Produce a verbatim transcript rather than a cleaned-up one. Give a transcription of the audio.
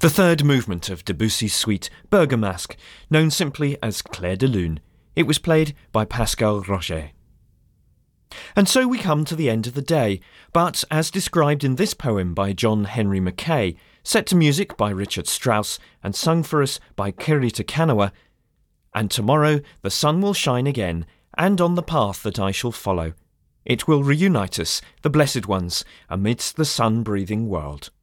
the third movement of Debussy's suite Bergamasque, known simply as Clair de Lune. It was played by Pascal Roget. And so we come to the end of the day, but as described in this poem by John Henry Mackay, set to music by Richard Strauss and sung for us by Kirita Kanawa, and tomorrow the sun will shine again, and on the path that I shall follow, it will reunite us, the blessed ones, amidst the sun-breathing world.